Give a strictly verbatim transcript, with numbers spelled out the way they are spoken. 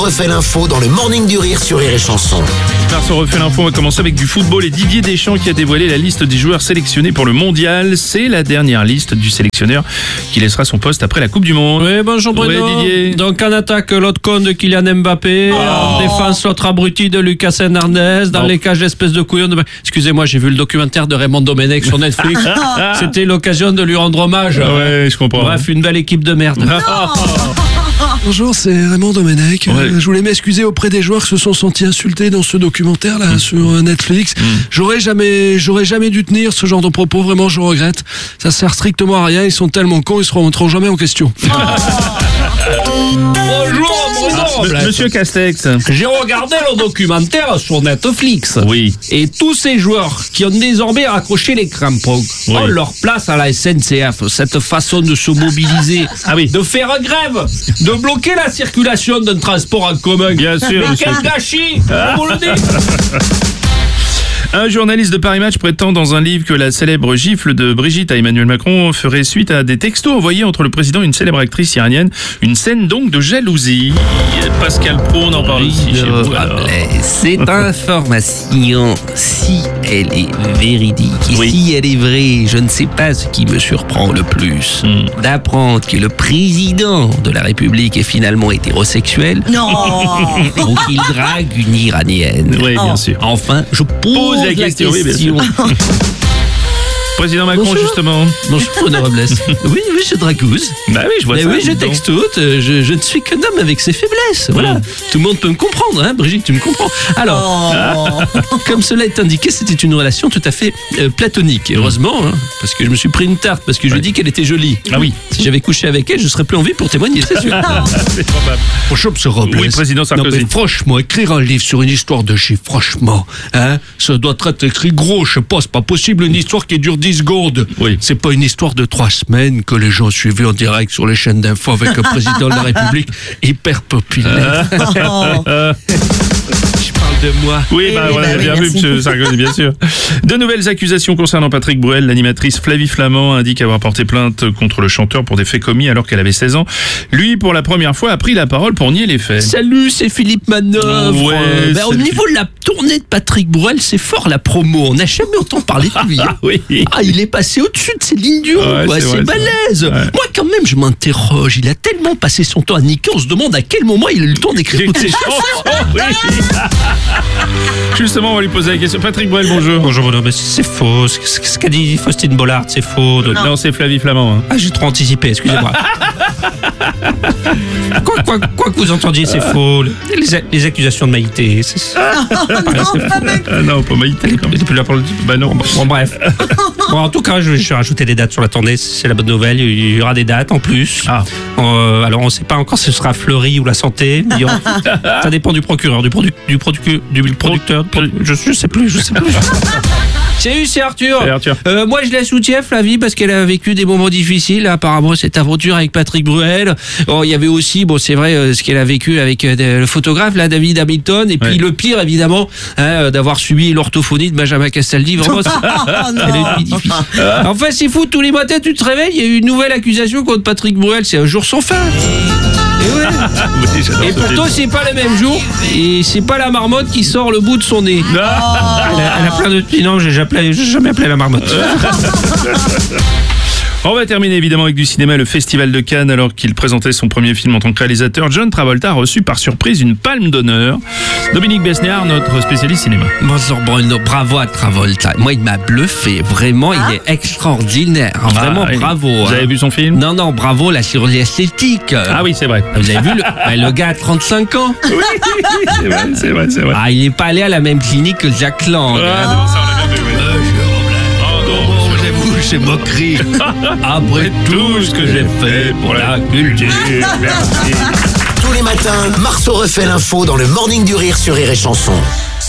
Refait l'info dans le Morning du Rire sur Rire et Chanson. Marceau refait l'info, on va commencer avec du football et Didier Deschamps qui a dévoilé la liste des joueurs sélectionnés pour le mondial. C'est la dernière liste du sélectionneur qui laissera son poste après la Coupe du Monde. Oui, bonjour Bruno. Ouais, Didier. Donc en attaque, l'autre con de Kylian Mbappé. Oh. En défense, l'autre abruti de Lucas Hernandez. Dans Non. les cages, l'espèce de couillon de... Excusez-moi, j'ai vu le documentaire de Raymond Domenech sur Netflix. C'était l'occasion de lui rendre hommage. Ouais, je comprends. Bref, une belle équipe de merde. Bonjour, c'est Raymond Domenech. Ouais. Euh, Je voulais m'excuser auprès des joueurs qui se sont sentis insultés dans ce documentaire-là Mmh. sur euh, Netflix. Mmh. J'aurais jamais, j'aurais jamais dû tenir ce genre de propos. Vraiment, je regrette. Ça sert strictement à rien. Ils sont tellement cons, ils se remettront jamais en question. Bonjour Bruno. M- Monsieur Castex. J'ai regardé le documentaire sur Netflix. Oui. Et tous ces joueurs qui ont désormais accroché les crampons Oui. ont leur place à la S N C F. Cette façon de se mobiliser, Ah oui. de faire grève, de bloquer la circulation d'un transport en commun. Bien sûr, Mais monsieur. quel gâchis, je vous le dis. Un journaliste de Paris Match prétend dans un livre que la célèbre gifle de Brigitte à Emmanuel Macron ferait suite à des textos envoyés entre le président et une célèbre actrice iranienne. Une scène donc de jalousie. Pascal Pro, on en parle ici chez vous. alors. Cette information, si elle est véridique, et Oui. si elle est vraie, je ne sais pas ce qui me surprend le plus. Hmm. D'apprendre que le président de la République est finalement hétérosexuel. Non. Ou qu'il drague une Iranienne. Oui, bien sûr. Enfin, je pose, la question, oui, bien sûr. Président Macron, Bonjour. justement. Bonjour, Bruno Robles. Oui, oui, je dragouse. Bah oui, je vois Mais ça. oui, je dis donc. textote. euh, Je, je ne suis qu'un homme avec ses faiblesses. Voilà. Mm. Tout le monde peut me comprendre, hein, Brigitte, tu me comprends. Alors, comme cela est indiqué, c'était une relation tout à fait euh, platonique. Et heureusement, hein, parce que je me suis pris une tarte, parce que je lui ai dit qu'elle était jolie. Ah oui. Si j'avais couché avec elle, je serais plus en vie pour témoigner, c'est sûr. C'est probable. Bonjour, monsieur Robles. Oui, président Sarkozy. Non, mais franchement, écrire un livre sur une histoire de chiffres, franchement, hein, ça doit être écrit gros, je sais pas, c'est pas possible une histoire qui dure dix secondes. Oui. C'est pas une histoire de trois semaines que les gens suivaient en direct sur les chaînes d'infos avec un président de la République hyper populaire. Euh, Je parle de moi. Oui, Oui, bah, oui, on bah a oui, bien vu, merci. monsieur Sarkozy, bien sûr. De nouvelles accusations concernant Patrick Bruel. L'animatrice Flavie Flamand indique avoir porté plainte contre le chanteur pour des faits commis alors qu'elle avait seize ans. Lui, pour la première fois, a pris la parole pour nier les faits. Salut, c'est Philippe Manœuvre. Ouais, Euh, ben, au salut. niveau de la tournée de Patrick Bruel, c'est fort la promo. On n'a jamais entendu parler de lui. Ah oui. Ah, il est passé au-dessus de Céline Dion, Ouais, quoi. c'est vrai, C'est balèze. vrai. Ouais. Moi, quand même, je m'interroge. Il a tellement passé son temps à niquer, on se demande à quel moment il a eu le temps d'écrire toutes ces Des chansons. chansons, oui. Justement, on va lui poser la question. Patrick Bruel, bonjour. Bonjour Bruno, mais c'est faux. Ce ce qu'a dit Faustine Bollard, c'est faux. Donc- Non, c'est Flavie Flamand. hein. Ah, j'ai trop anticipé, excusez-moi. quoi, quoi, quoi que vous entendiez, c'est faux. Les, a- les accusations de Maïté, c'est c'est Ah non, pas Maïté. quand même. plus là pour le Bah non, bon, bon, bref. Bon, en tout cas, je vais, je vais rajouter des dates sur la tournée, c'est la bonne nouvelle. Il y aura des dates en plus. Ah. Euh, alors, on ne sait pas encore si ce sera Fleury ou la santé. mais on- ça dépend du procureur, du, produ- du, produ- du producteur. du produ- je, je sais plus, je sais plus. Salut, c'est Arthur. Salut, Arthur. Euh, moi, je la soutiens, Flavie, parce qu'elle a vécu des moments difficiles. Apparemment, cette aventure avec Patrick Bruel. Oh, il y avait aussi, bon, c'est vrai, euh, ce qu'elle a vécu avec euh, le photographe, là, David Hamilton. Et puis Ouais. le pire, évidemment, hein, euh, d'avoir subi l'orthophonie de Benjamin Castaldi. Vraiment, c'est- elle a une vie difficile. Enfin, c'est fou, tous les matins, tu te réveilles, il y a eu une nouvelle accusation contre Patrick Bruel. C'est un jour sans fin. Et ouais. Oui, j'adore Et ce pourtant, titre. c'est pas le même jour. Et c'est pas la marmotte qui sort le bout de son nez. Ah. Elle a, elle a plein de. Non, j'ai jamais, j'ai jamais appelé la marmotte. On va terminer évidemment avec du cinéma, le Festival de Cannes. Alors qu'il présentait son premier film en tant que réalisateur, John Travolta a reçu par surprise une palme d'honneur. Dominique Besnéard, notre spécialiste cinéma. Bonjour Bruno, bravo à Travolta. Moi, il m'a bluffé. Vraiment, il est extraordinaire. Vraiment, Ah, bravo. Vous hein. avez vu son film? Non, non, bravo, la chirurgie esthétique. Ah oui, c'est vrai. Vous avez vu, le, ben, le gars a trente-cinq ans. Oui, c'est vrai, c'est vrai, c'est vrai. Ah, il n'est pas allé à la même clinique que Jack Lang. Ah, hein. non, ça on l'a bien vu, oui. Oh non, J'avoue, c'est moquerie. Après tout ce que j'ai fait pour la culture. Merci. Tous les matins, Marceau refait l'info dans le Morning du Rire sur Rire et Chanson.